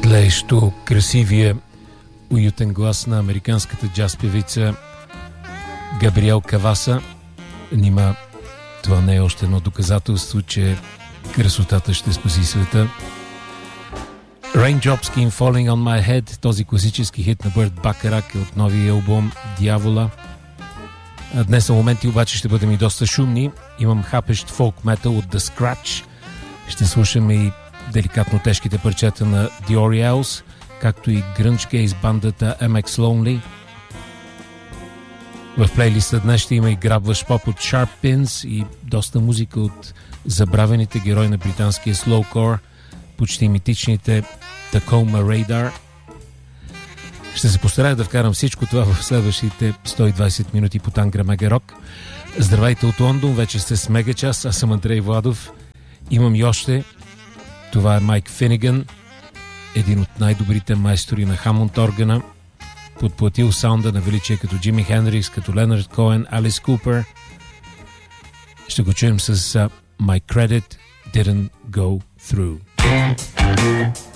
Петлеещо красивия уютен глас на американската джаз певица Габриел Каваса. Нима това не е още едно доказателство, че красотата ще спаси света. Raindrops Came Falling on My Head, този класически хит на Бърт Бакарак е от новия албум Дявола. Днес на моменти обаче ще бъдем и доста шумни. Имам хапещ фолк метал от The Scratch. Ще слушаме и деликатно тежките парчета на The Orioles, както и грънч гейз бандата MX Lonely. В плейлиста днес ще има и грабващ поп от Sharp Pins и доста музика от забравените герои на британския слоукор, почти митичните Tacoma Radar. Ще се постарая да вкарам всичко това в следващите 120 минути по Тангра Мега Рок. Здравейте от Лондон, вече сте с Мега час, аз съм Андрей Владов. Имам и още. Това е Майк Финиган, един от най-добрите майстори на Хамонд органа, подплатил саунда на величие като Джими Хендрикс, като Ленард Коен, Алис Купер. Ще го чуем с My Credit Didn't Go Through.